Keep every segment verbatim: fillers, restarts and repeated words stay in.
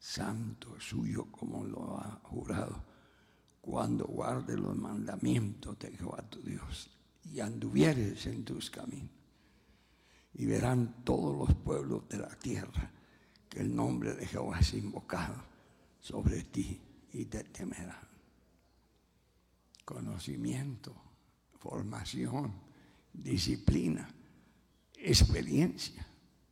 santo suyo como lo ha jurado, cuando guardes los mandamientos de Jehová tu Dios y anduvieres en tus caminos. Y verán todos los pueblos de la tierra que el nombre de Jehová es invocado sobre ti y te temerán. Conocimiento, formación, disciplina, experiencia.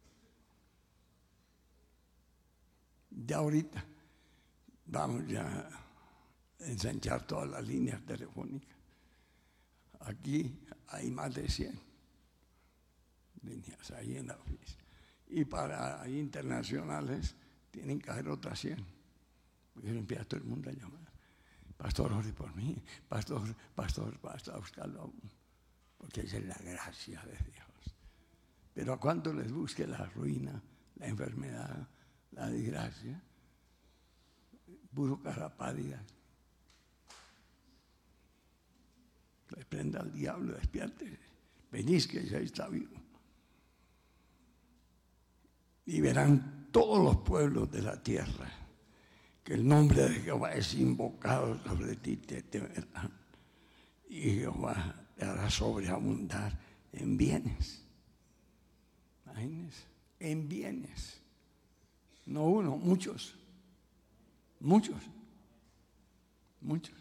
Ya ahorita vamos ya a ensanchar todas las líneas telefónicas. Aquí hay más de cien líneas ahí en la oficina. Y para internacionales tienen que haber otras cien. Porque empieza todo el mundo a llamar. Pastor, ore por mí. Pastor, pastor, basta buscarlo aún. Porque esa es la gracia de Dios. Pero a cuánto les busque la ruina, la enfermedad, la desgracia, puro carapádigas. Le prenda al diablo, despierte, venís que ya está vivo. Y verán todos los pueblos de la tierra que el nombre de Jehová es invocado sobre ti, te temerán. Y Jehová te hará sobreabundar en bienes. Imagínense, en bienes. No uno, muchos. Muchos. Muchos.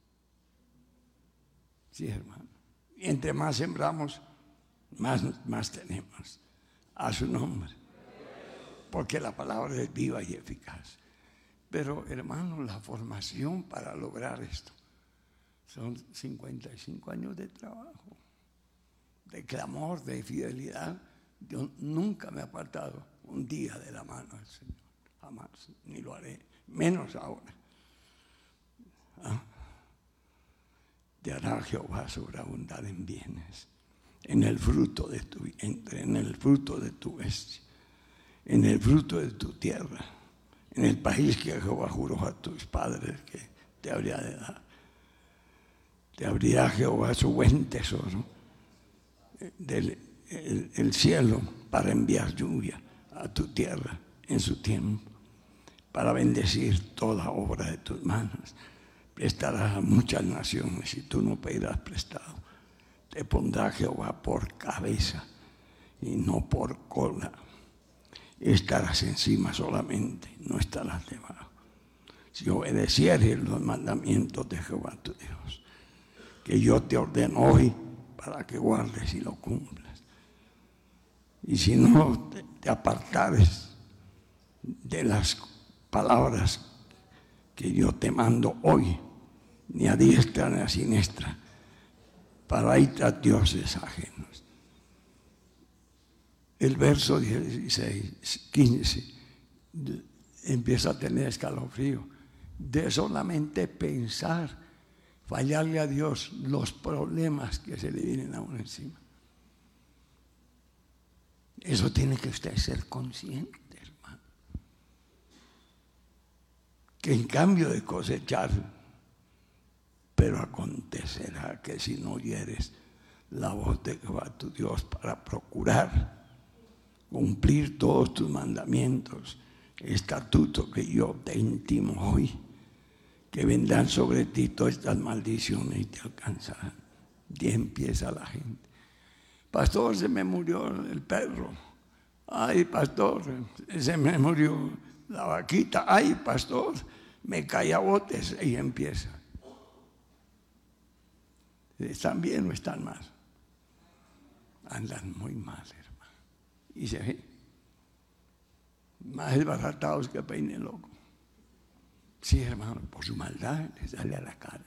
Sí, hermano. Y entre más sembramos, más, más tenemos. A su nombre. Porque la palabra es viva y eficaz. Pero, hermano, la formación para lograr esto son cincuenta y cinco años de trabajo, de clamor, de fidelidad. Yo nunca me he apartado un día de la mano del Señor. Jamás, ni lo haré, menos ahora. ¿Ah? Te hará Jehová sobreabundar en bienes, en el fruto de tu vientre, en el fruto de tu bestia, en el fruto de tu tierra, en el país que Jehová juró a tus padres que te habría de dar. Te abrirá Jehová su buen tesoro del el, el cielo para enviar lluvia a tu tierra en su tiempo, para bendecir toda obra de tus manos. Prestarás a muchas naciones y tú no pedirás prestado. Te pondrá Jehová por cabeza y no por cola. Estarás encima solamente, no estarás debajo. Si obedecieres los mandamientos de Jehová tu Dios, que yo te ordeno hoy para que guardes y lo cumplas. Y si no te, te apartares de las palabras que yo te mando hoy, ni a diestra ni a siniestra, para ir tras dioses ajenos. El verso dieciséis, quince empieza a tener escalofrío de solamente pensar, fallarle a Dios los problemas que se le vienen a uno encima. Eso tiene que usted ser consciente, hermano. Que en cambio de cosechar, pero acontecerá que si no oyeres la voz de Jehová tu Dios para procurar cumplir todos tus mandamientos, estatutos que yo te intimo hoy, que vendrán sobre ti todas estas maldiciones y te alcanzarán. Y empieza la gente. Pastor, se me murió el perro. Ay, pastor, se me murió la vaquita. Ay, pastor, me caí a botes. Y empieza. ¿Están bien o están mal? Andan muy mal, hermano. Y se ve más desbaratados que peine loco. Sí, hermano, por su maldad le sale a la cara.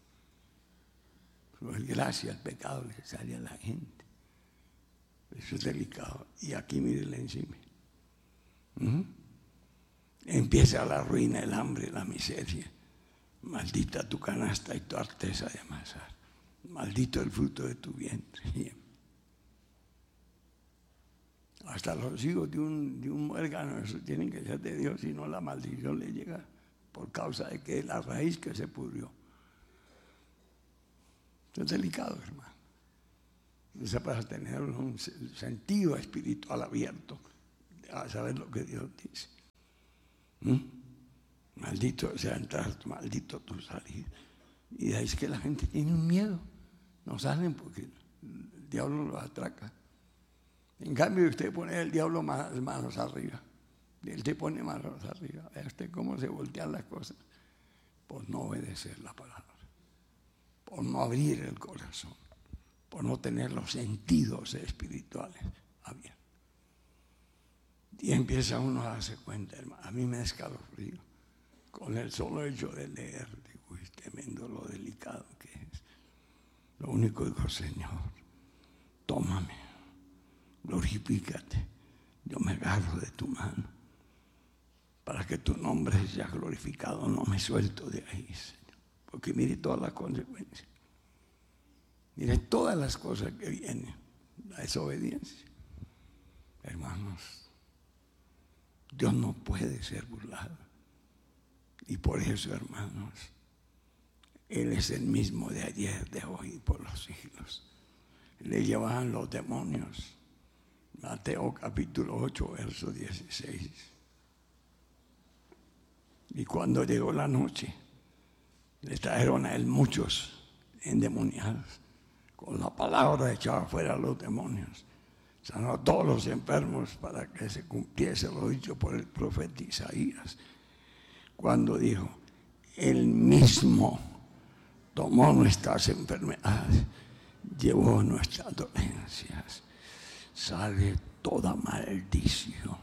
Por gracia al pecado le sale a la gente. Eso es delicado. Y aquí mírenle encima. ¿Mm? Empieza la ruina, el hambre, la miseria. Maldita tu canasta y tu arteza de amasar. Maldito el fruto de tu vientre. Hasta los hijos de un, de un muérgano, eso tienen que ser de Dios, si no la maldición le llega por causa de que la raíz que se pudrió. Esto es delicado, hermano. Entonces, para tener un sentido espiritual abierto, a saber lo que Dios dice. ¿Mm? Maldito sea entrar, maldito tú salir. Y de ahí es que la gente tiene un miedo. No salen porque el diablo los atraca. En cambio, usted pone el diablo más manos arriba. Y él te pone manos arriba. Vea usted cómo se voltean las cosas. Por no obedecer la palabra. Por no abrir el corazón. Por no tener los sentidos espirituales abiertos. Y empieza uno a darse cuenta, hermano. A mí me da escalofrío. Con el solo hecho de leer, digo, es tremendo lo delicado que es. Lo único digo, Señor, tómame, glorifícate. Yo me agarro de tu mano. Para que tu nombre sea glorificado, no me suelto de ahí, Señor. Porque mire todas las consecuencias. Mire todas las cosas que vienen. La desobediencia. Hermanos, Dios no puede ser burlado. Y por eso, hermanos, Él es el mismo de ayer, de hoy y por los siglos. Le llevaban los demonios. Mateo capítulo ocho, verso dieciséis. Y cuando llegó la noche, le trajeron a Él muchos endemoniados. Con la palabra echaba fuera a los demonios. Sanó a todos los enfermos para que se cumpliese lo dicho por el profeta Isaías. Cuando dijo, Él mismo tomó nuestras enfermedades, llevó nuestras dolencias, sale toda maldición.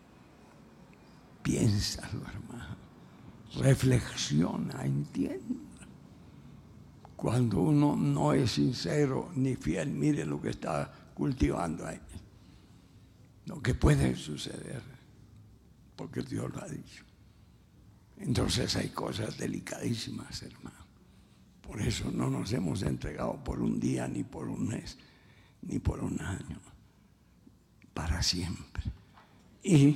Piénsalo, hermano, reflexiona, entienda. Cuando uno no es sincero ni fiel, mire lo que está cultivando ahí, lo que puede suceder, porque Dios lo ha dicho. Entonces hay cosas delicadísimas, hermano. Por eso no nos hemos entregado por un día, ni por un mes, ni por un año. Para siempre. Y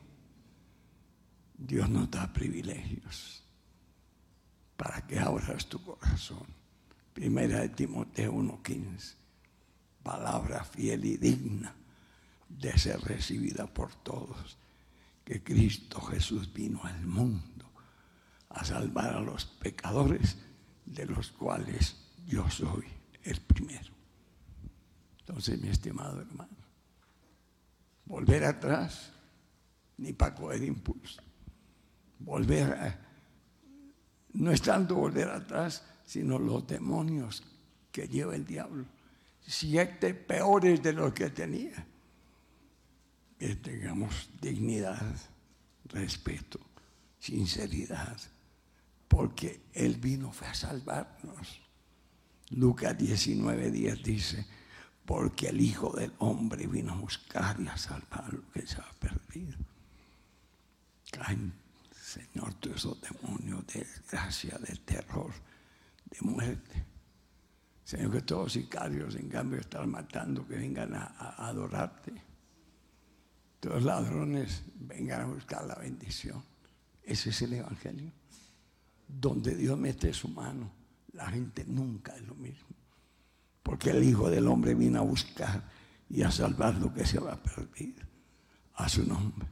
Dios nos da privilegios para que abras tu corazón. Primera de Timoteo uno quince. Palabra fiel y digna de ser recibida por todos. Que Cristo Jesús vino al mundo a salvar a los pecadores, de los cuales yo soy el primero. Entonces, mi estimado hermano, volver atrás, ni para coger impulso. Volver a, no es tanto volver atrás, sino los demonios que lleva el diablo. Siete peores de los que tenía. Que tengamos dignidad, respeto, sinceridad, porque Él vino fue a salvarnos. Lucas diecinueve diez dice, porque el Hijo del Hombre vino a buscar y a salvar lo que se ha perdido. Caen, Señor, todos esos demonios de desgracia, de terror, de muerte. Señor, que todos los sicarios, en cambio, están matando, que vengan a, a adorarte. Todos los ladrones vengan a buscar la bendición. Ese es el Evangelio. Donde Dios mete su mano, la gente nunca es lo mismo. Porque el Hijo del Hombre vino a buscar y a salvar lo que se había perdido. A su nombre.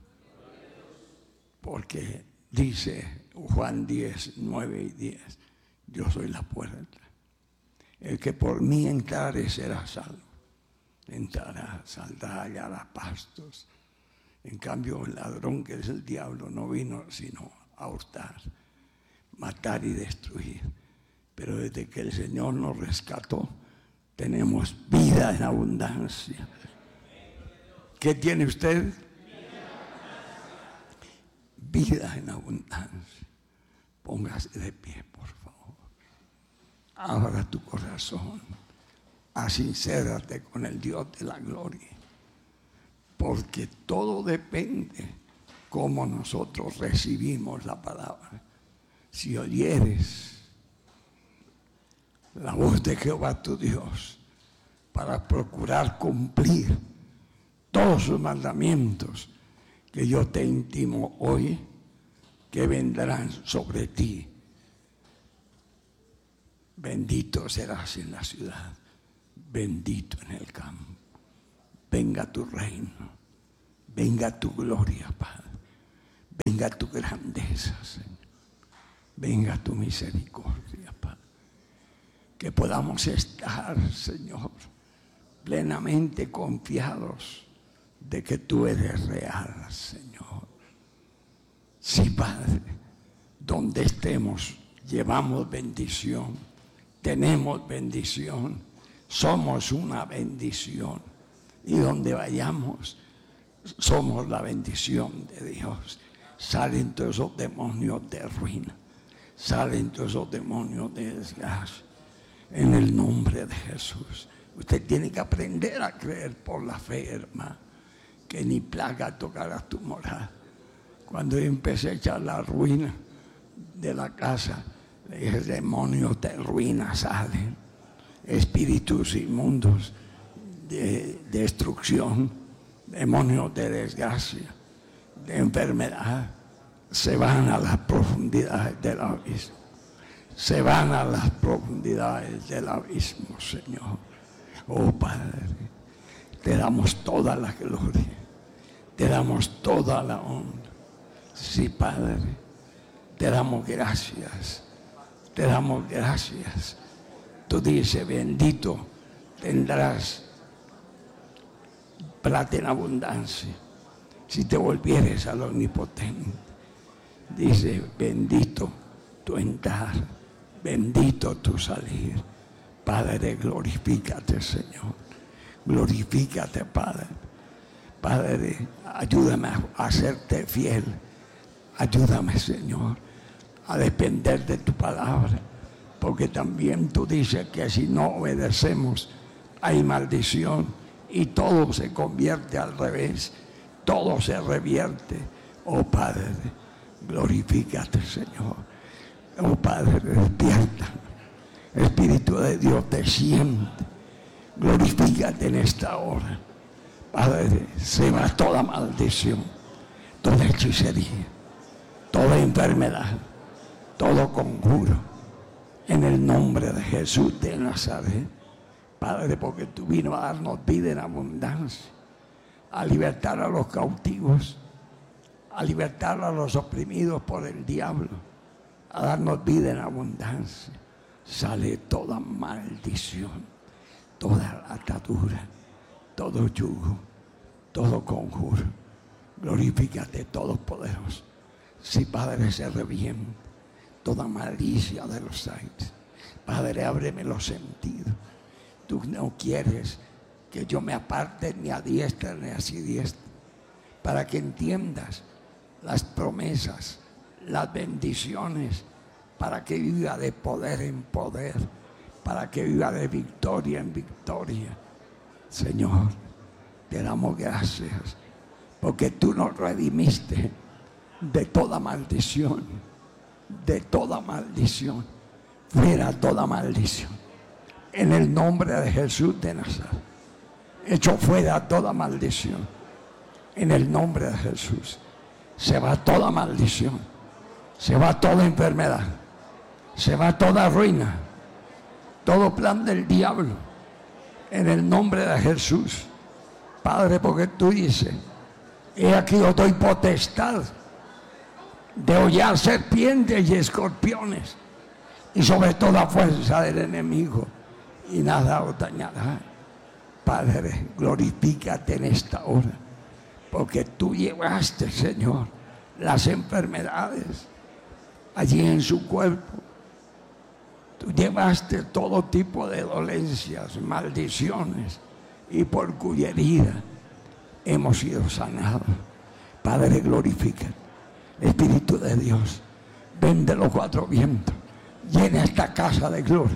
Porque dice Juan diez, nueve y diez, yo soy la puerta. El que por mí entrare será salvo. Entrará, saldrá, hallará pastos. En cambio, el ladrón, que es el diablo, no vino sino a hurtar, matar y destruir. Pero desde que el Señor nos rescató, tenemos vida en abundancia. ¿Qué tiene usted? Vida en abundancia. Póngase de pie, por favor. Abra tu corazón. Asincérate con el Dios de la gloria. Porque todo depende cómo nosotros recibimos la palabra. Si oyeres la voz de Jehová tu Dios para procurar cumplir todos sus mandamientos que yo te intimo hoy, que vendrán sobre ti. Bendito serás en la ciudad, bendito en el campo. Venga tu reino, venga tu gloria, Padre. Venga tu grandeza, Señor. venga tu misericordia, Padre. Que podamos estar, Señor, plenamente confiados de que tú eres real, Señor. Sí, Padre, donde estemos, llevamos bendición, tenemos bendición, somos una bendición. Y donde vayamos, somos la bendición de Dios. Salen todos esos demonios de ruina, salen todos esos demonios de desgracia, en el nombre de Jesús. Usted tiene que aprender a creer por la fe, hermano, que ni plaga tocará tu morada. Cuando yo empecé a echar la ruina de la casa, le dije, demonios de ruina salen, espíritus inmundos de destrucción, demonios de desgracia, de enfermedad, se van a las profundidades del abismo. Se van a las profundidades del abismo, Señor. Oh Padre, te damos toda la gloria, te damos toda la honra. Sí, Padre, te damos gracias, te damos gracias. Tú dices, bendito tendrás plata en abundancia si te volvieres al Omnipotente. Dice, bendito tu entrar, bendito tu salir. Padre, glorifícate, Señor. Glorifícate, Padre. Padre, ayúdame a hacerte fiel. Ayúdame, Señor, a depender de tu palabra. Porque también tú dices que si no obedecemos, hay maldición. Y todo se convierte al revés. Todo se revierte. Oh Padre, glorifícate, Señor. Oh Padre, despierta. Espíritu de Dios, te siente. Glorifícate en esta hora. Padre, se va toda maldición, toda hechicería, toda enfermedad, todo conjuro, en el nombre de Jesús de Nazaret. Padre, porque tú vino a darnos vida en abundancia, a libertar a los cautivos, a libertar a los oprimidos por el diablo, a darnos vida en abundancia. Sale toda maldición, toda atadura, todo yugo, todo conjuro. Glorifícate, todopoderoso. Si, Padre, se reviente toda malicia de los aires. Padre, ábreme los sentidos. Tú no quieres que yo me aparte ni a diestra ni a siniestra, para que entiendas las promesas, las bendiciones, para que viva de poder en poder, para que viva de victoria en victoria. Señor, te damos gracias, porque tú nos redimiste de toda maldición, de toda maldición, fuera toda maldición. En el nombre de Jesús de Nazaret, hecho fuera toda maldición. En el nombre de Jesús, se va toda maldición, se va toda enfermedad, se va toda ruina, todo plan del diablo. En el nombre de Jesús, Padre, porque tú dices, he aquí yo doy potestad de hollar serpientes y escorpiones y sobre toda fuerza del enemigo, y nada os dañará. Padre, glorifícate en esta hora, porque tú llevaste, Señor, las enfermedades allí en su cuerpo. Tú llevaste todo tipo de dolencias, maldiciones, y por cuya herida hemos sido sanados. Padre, glorifica. Espíritu de Dios, ven de los cuatro vientos, llena esta casa de gloria,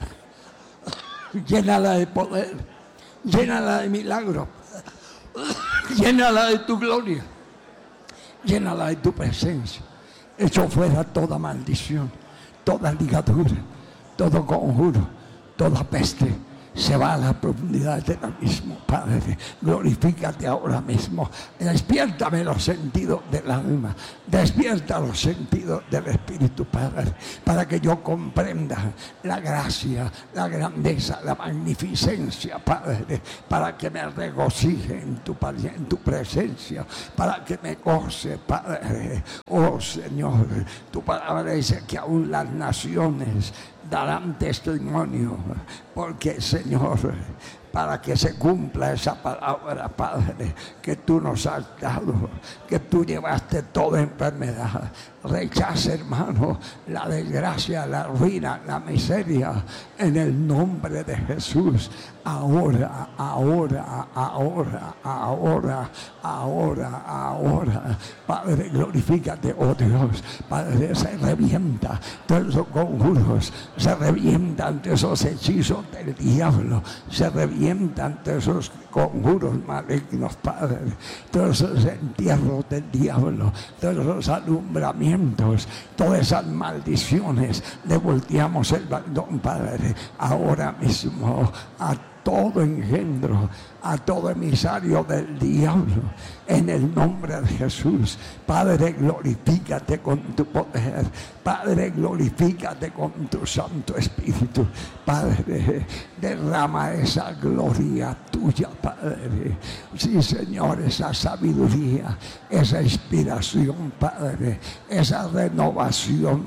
llénala de poder, llénala de milagros, llénala de tu gloria, llénala de tu presencia. Echo fuera toda maldición, toda ligadura, todo conjuro, toda peste, se va a la profundidad del abismo, Padre. Glorifícate ahora mismo. Despiértame los sentidos del alma, despierta los sentidos del Espíritu, Padre, para que yo comprenda la gracia, la grandeza, la magnificencia, Padre, para que me regocije en tu, en tu presencia, para que me goce, Padre. Oh Señor, tu palabra dice que aún las naciones darán testimonio, porque Señor, para que se cumpla esa palabra, Padre, que tú nos has dado, que tú llevaste toda enfermedad. Rechaza, hermano, la desgracia, la ruina, la miseria, en el nombre de Jesús. Ahora, ahora, ahora, ahora, ahora, ahora. Padre, glorifícate, oh Dios. Padre, se revienta todos esos conjuros, se revientan todos esos hechizos del diablo, se revientan todos esos conjuros malignos, Padre, todos esos entierros del diablo, todos esos alumbramientos, todas esas maldiciones. Le volteamos el baldón, Padre, ahora mismo a todo engendro, a todo emisario del diablo, en el nombre de Jesús. Padre, glorifícate con tu poder. Padre, glorifícate con tu Santo Espíritu. Padre, derrama esa gloria tuya, Padre. Sí, Señor, esa sabiduría, esa inspiración, Padre, esa renovación.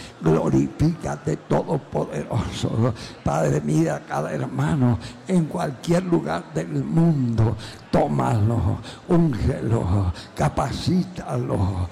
Glorifícate, Todopoderoso. Padre, mira a cada hermano en cualquier lugar del mundo. Tómalo, úngelo, capacítalo,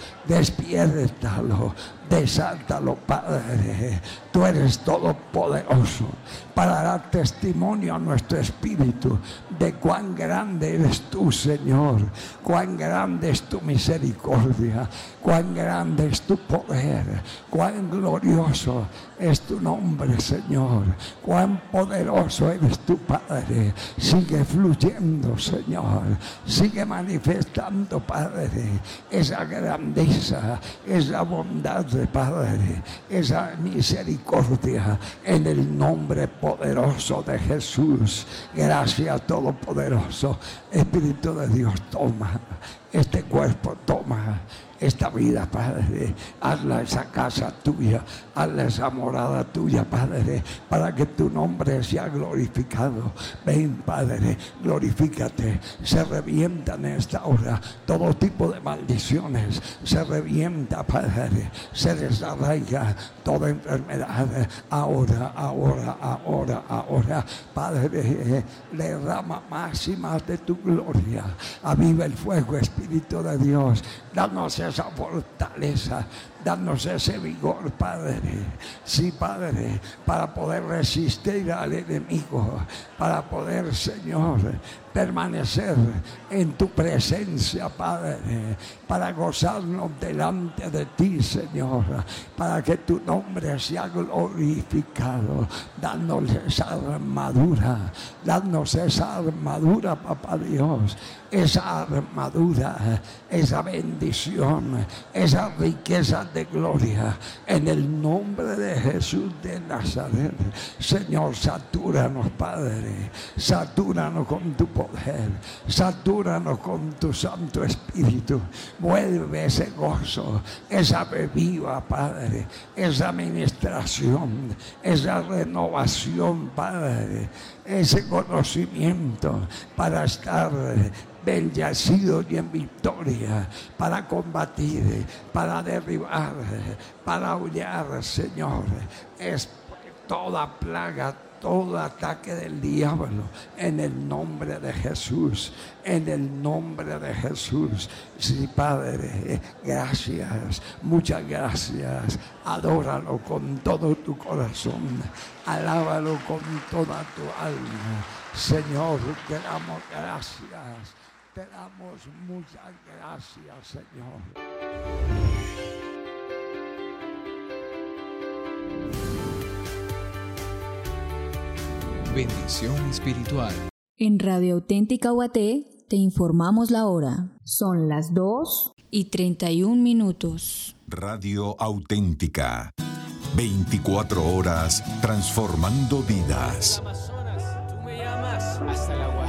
despiértalo, desátalo, Padre. Tú eres todopoderoso para dar testimonio a nuestro espíritu de cuán grande eres tú, Señor, cuán grande es tu misericordia, cuán grande es tu poder, cuán glorioso es tu nombre, Señor, cuán poderoso eres tu Padre. Sigue fluyendo, Señor, sigue manifestando, Padre, esa grandeza, esa bondad de Padre, esa misericordia, en el nombre poderoso de Jesús. Gracias, Todopoderoso. Espíritu de Dios, toma este cuerpo, toma esta vida, Padre. Hazla esa casa tuya, hazla esa morada tuya, Padre, para que tu nombre sea glorificado. Ven, Padre, glorifícate. Se revientan en esta hora todo tipo de maldiciones. Se revienta, Padre. Se desarraiga toda enfermedad. Ahora, ahora, ahora, ahora, Padre, le derrama más y más de tu gloria. Aviva el fuego, Espíritu de Dios. Danos esa fortaleza, danos ese vigor, Padre. Sí, Padre, para poder resistir al enemigo, para poder, Señor, permanecer en tu presencia, Padre, para gozarnos delante de ti, Señor, para que tu nombre sea glorificado. Danos esa armadura, danos esa armadura, Papá Dios, esa armadura, esa bendición, esa riqueza de gloria, en el nombre de Jesús de Nazaret. Señor, satúranos, Padre, satúranos con tu poder, satúranos con tu Santo Espíritu. Vuelve ese gozo, esa bebida, Padre, esa ministración, esa renovación, Padre, ese conocimiento para estar bendecido y en victoria, para combatir, para derribar, para aullar, Señor, es toda plaga, todo ataque del diablo, en el nombre de Jesús, en el nombre de Jesús. Sí, Padre, gracias, muchas gracias. Adóralo con todo tu corazón, alábalo con toda tu alma. Señor, te damos gracias, te damos muchas gracias, Señor. Bendición espiritual. En Radio Auténtica U A T te informamos la hora. Son las dos y treinta y un minutos. Radio Auténtica. veinticuatro horas transformando vidas. hasta la Guajira.